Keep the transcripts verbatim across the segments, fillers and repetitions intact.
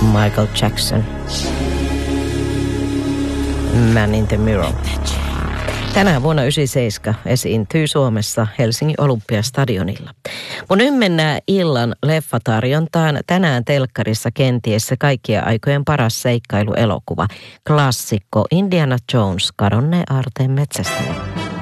Michael Jackson. Man in the Mirror. Tänään vuonna yhdeksänkymmentäseitsemän esiintyy Suomessa Helsingin Olympiastadionilla. Mun nyt mennään illan leffatarjontaan. Tänään telkkarissa kenties se kaikkien aikojen paras seikkailuelokuva. Klassikko Indiana Jones, kadonneen aarteen metsästäjä.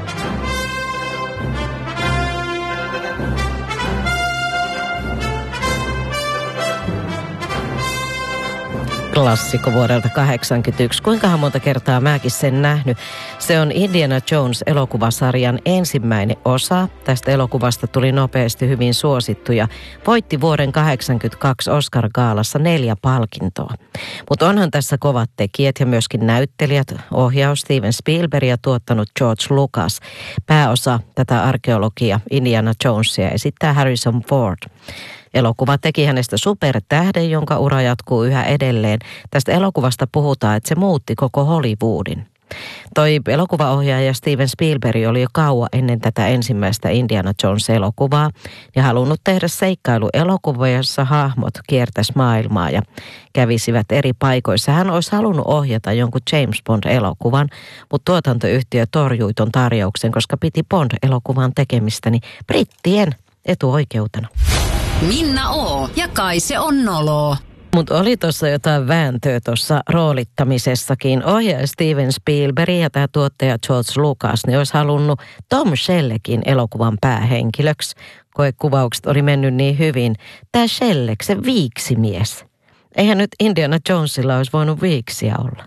Klassikko vuodelta kahdeksankymmentäyksi. Kuinkahan monta kertaa mäkin sen nähnyt. Se on Indiana Jones-elokuvasarjan ensimmäinen osa. Tästä elokuvasta tuli nopeasti hyvin suosittu ja voitti vuoden kahdeksankymmentäkaksi Oscar-gaalassa neljä palkintoa. Mutta onhan tässä kovat tekijät ja myöskin näyttelijät. Ohjaus Steven Spielberg ja tuottanut George Lucas. Pääosa tätä arkeologia Indiana Jonesia esittää Harrison Ford. Elokuva teki hänestä supertähden, jonka ura jatkuu yhä edelleen. Tästä elokuvasta puhutaan, että se muutti koko Hollywoodin. Toi elokuvaohjaaja Steven Spielberg oli jo kauan ennen tätä ensimmäistä Indiana Jones-elokuvaa ja halunnut tehdä seikkailuelokuvaa, jossa hahmot kiertäisi maailmaa ja kävisivät eri paikoissa. Hän olisi halunnut ohjata jonkun James Bond-elokuvan, mutta tuotantoyhtiö torjui ton tarjouksen, koska piti Bond-elokuvan tekemistä niin brittien etuoikeutena. Minna O. ja Kaise on noloo. Mutta oli tuossa jotain vääntöä tuossa roolittamisessakin. Ohjaaja Steven Spielberg ja tämä tuottaja George Lucas, ne olisi halunnut Tom Shelleckin elokuvan päähenkilöksi. Koekuvaukset oli mennyt niin hyvin. Tämä Shellek, se viiksimies. Eihän nyt Indiana Jonesilla olisi voinut viiksiä olla.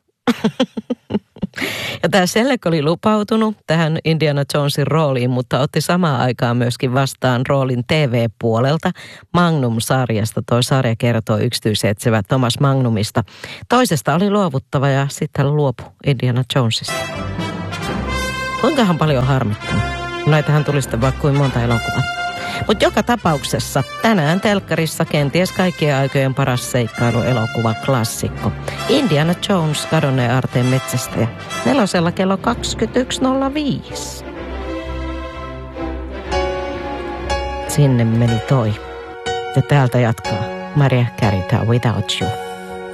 Ja tämä Shellek oli lupautunut tähän Indiana Jonesin rooliin, mutta otti samaan aikaan myöskin vastaan roolin T V-puolelta Magnum-sarjasta. Toi sarja kertoo yksityisetsevä Thomas Magnumista. Toisesta oli luovuttava ja sitten hän luopui Indiana Jonesista. Kuinkahan paljon harmittanut? Näitähän tuli sitten vaikka kuin monta elokuvaa. Mutta joka tapauksessa tänään telkkarissa kenties kaikkien aikojen paras seikkailuelokuva klassikko. Indiana Jones, kadonneen aarteen metsästäjä. Nelosella kello kaksikymmentäyksi nolla viisi. Sinne meni toi. Ja täältä jatkaa Mariah Carey, Without You.